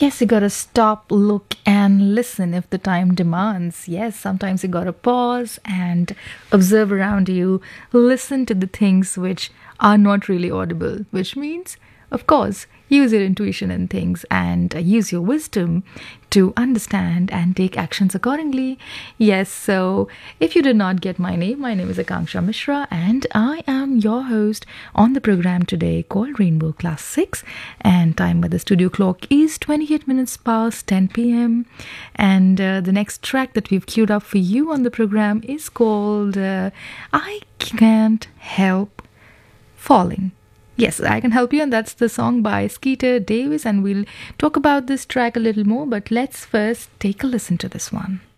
Yes, you gotta stop, look, and listen if the time demands. Yes, sometimes you gotta pause and observe around you, listen to the things which are not really audible, which means, of course, use your intuition in things and use your wisdom to understand and take actions accordingly. Yes, so if you did not get my name is Akanksha Mishra, and I am your host on the program today called Rainbow Class 6. And time by the studio clock is 28 minutes past 10 p.m. And the next track that we've queued up for you on the program is called I Can't Help Falling. Yes, I Can Help You, and that's the song by Skeeter Davis, and we'll talk about this track a little more, but let's first take a listen to this one.